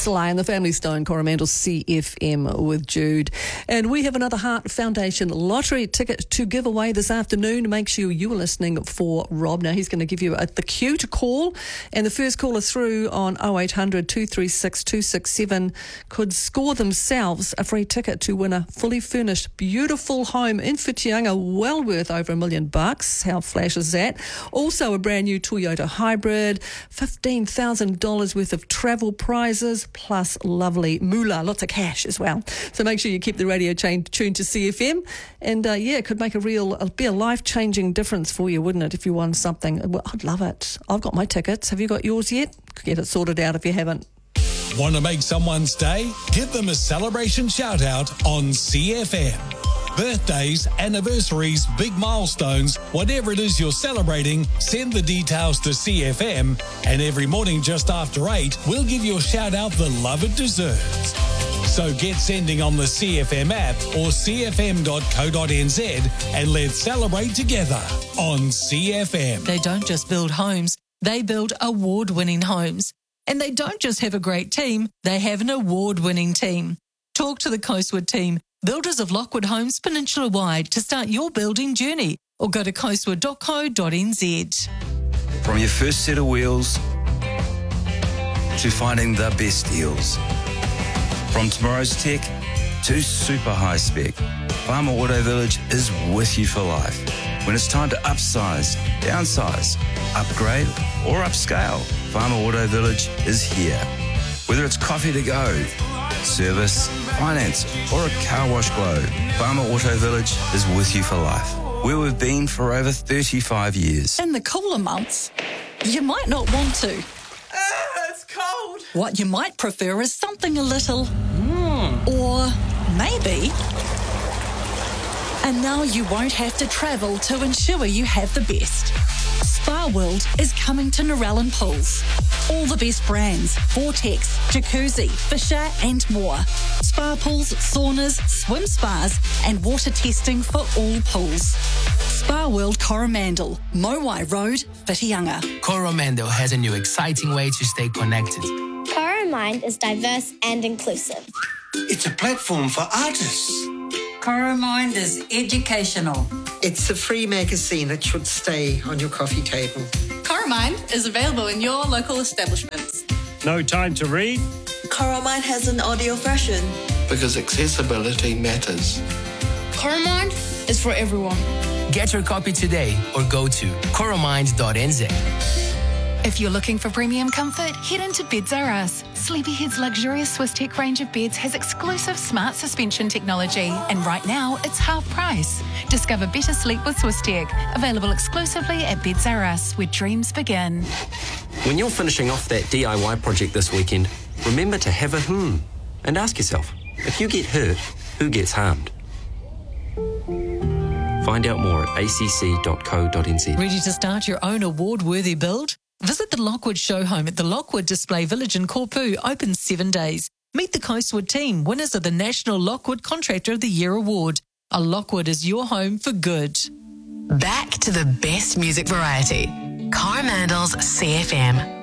Sly and the Family Stone, Coromandel CFM with Jude. And we have another Heart Foundation lottery ticket to give away this afternoon. Make sure you are listening for Rob. Now, he's going to give you the cue to call. And the first caller through on 0800 236 267 could score themselves a free ticket to win a fully furnished, beautiful home in Whitianga, well worth over $1 million. How flash is that? Also a brand new Toyota Hybrid, $15,000 worth of travel prizes, plus lovely moolah, lots of cash as well. So make sure you keep the radio tuned to CFM. And it could make be a life-changing difference for you, wouldn't it, if you won something? Well, I'd love it. I've got my tickets. Have you got yours yet? Get it sorted out if you haven't. Want to make someone's day? Give them a celebration shout-out on CFM. Birthdays, anniversaries, big milestones, whatever it is you're celebrating, send the details to CFM, and every morning just after 8, we'll give your shout-out the love it deserves. So get sending on the CFM app or cfm.co.nz and let's celebrate together on CFM. They don't just build homes, they build award-winning homes. And they don't just have a great team, they have an award-winning team. Talk to the Coastwood team, builders of Lockwood Homes Peninsula-wide, to start your building journey, or go to coastwood.co.nz. From your first set of wheels to finding the best deals. From tomorrow's tech to super high spec, Farmer Auto Village is with you for life. When it's time to upsize, downsize, upgrade or upscale, Farmer Auto Village is here. Whether it's coffee to go, service, finance or a car wash glow, Farmer Auto Village is with you for life. Where we've been for over 35 years. In the cooler months, you might not want to. It's cold. What you might prefer is something a little... Or maybe... And now you won't have to travel to ensure you have the best. Spa World is coming to Narellan Pools. All the best brands, Vortex, Jacuzzi, Fisher and more. Spa pools, saunas, swim spas and water testing for all pools. Spa World Coromandel, Mowai Road, Whitianga. Coromandel has a new exciting way to stay connected. Coromind is diverse and inclusive. It's a platform for artists. Coromind is educational. It's a free magazine that should stay on your coffee table. Coromind is available in your local establishments. No time to read? Coromind has an audio version. Because accessibility matters. Coromind is for everyone. Get your copy today or go to coromind.nz. If you're looking for premium comfort, head into Beds R Us. Sleepyhead's luxurious Swiss Tech range of beds has exclusive smart suspension technology, and right now it's half price. Discover better sleep with Swiss Tech, available exclusively at Beds R Us, where dreams begin. When you're finishing off that DIY project this weekend, remember to have a and ask yourself, if you get hurt, who gets harmed? Find out more at acc.co.nz. Ready to start your own award-worthy build? Visit the Lockwood Show Home at the Lockwood Display Village in Korpu, open 7 days. Meet the Coastwood team, winners of the National Lockwood Contractor of the Year Award. A Lockwood is your home for good. Back to the best music variety. Coromandel's CFM.